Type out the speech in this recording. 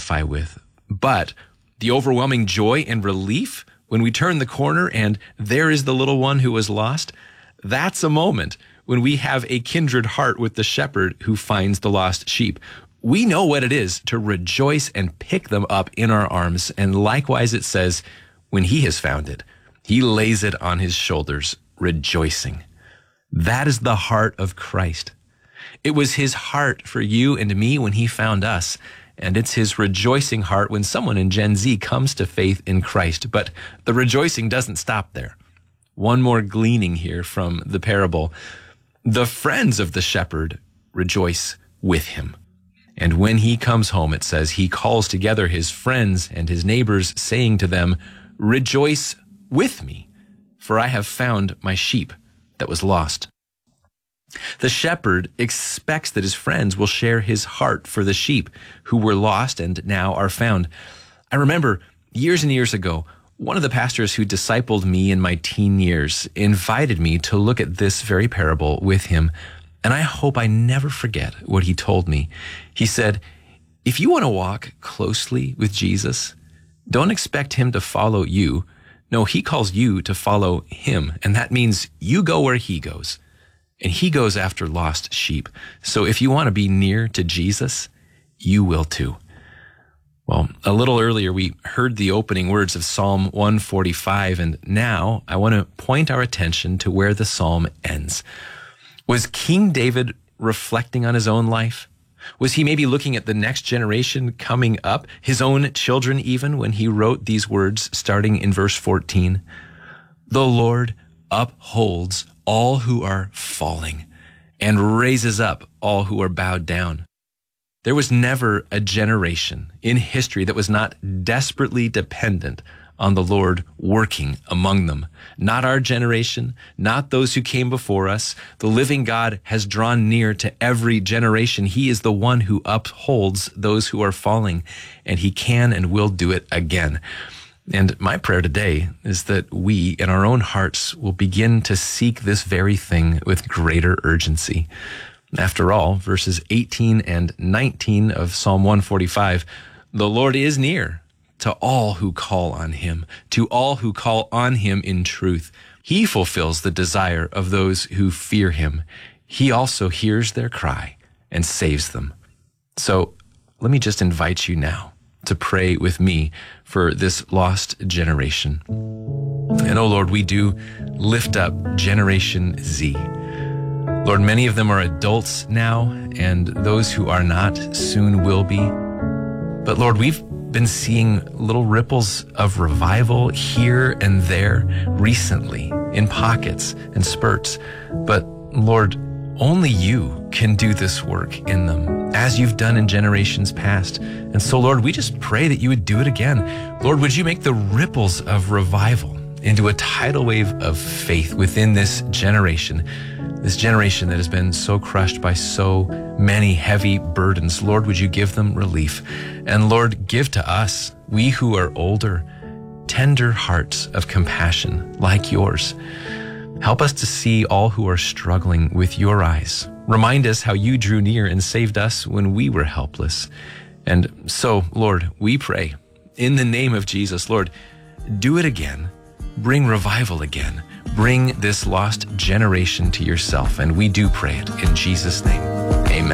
identify with. But the overwhelming joy and relief when we turn the corner and there is the little one who was lost, that's a moment when we have a kindred heart with the shepherd who finds the lost sheep. We know what it is to rejoice and pick them up in our arms. And likewise, it says, when he has found it, he lays it on his shoulders, rejoicing. That is the heart of Christ. It was his heart for you and me when he found us. And it's his rejoicing heart when someone in Gen Z comes to faith in Christ. But the rejoicing doesn't stop there. One more gleaning here from the parable. The friends of the shepherd rejoice with him. And when he comes home, it says, he calls together his friends and his neighbors, saying to them, rejoice with me, for I have found my sheep that was lost. The shepherd expects that his friends will share his heart for the sheep who were lost and now are found. I remember years and years ago, one of the pastors who discipled me in my teen years invited me to look at this very parable with him, and I hope I never forget what he told me. He said, if you want to walk closely with Jesus, don't expect him to follow you. No, he calls you to follow him, and that means you go where he goes. And he goes after lost sheep. So if you want to be near to Jesus, you will too. Well, a little earlier, we heard the opening words of Psalm 145, and now I want to point our attention to where the psalm ends. Was King David reflecting on his own life? Was he maybe looking at the next generation coming up, his own children even, when he wrote these words starting in verse 14? The Lord upholds all who are falling and raises up all who are bowed down. There was never a generation in history that was not desperately dependent on the Lord working among them. Not our generation, not those who came before us. The living God has drawn near to every generation. He is the one who upholds those who are falling, and he can and will do it again. And my prayer today is that we, in our own hearts, will begin to seek this very thing with greater urgency. After all, verses 18 and 19 of Psalm 145, the Lord is near to all who call on him, to all who call on him in truth. He fulfills the desire of those who fear him. He also hears their cry and saves them. So let me just invite you now to pray with me for this lost generation. And oh Lord, we do lift up Generation Z. Lord, many of them are adults now, and those who are not soon will be. But Lord, we've been seeing little ripples of revival here and there recently in pockets and spurts. But Lord, only you can do this work in them, as you've done in generations past. And so, Lord, we just pray that you would do it again. Lord, would you make the ripples of revival into a tidal wave of faith within this generation that has been so crushed by so many heavy burdens. Lord, would you give them relief? And Lord, give to us, we who are older, tender hearts of compassion like yours. Help us to see all who are struggling with your eyes. Remind us how you drew near and saved us when we were helpless. And so, Lord, we pray in the name of Jesus, Lord, do it again. Bring revival again. Bring this lost generation to yourself. And we do pray it in Jesus' name.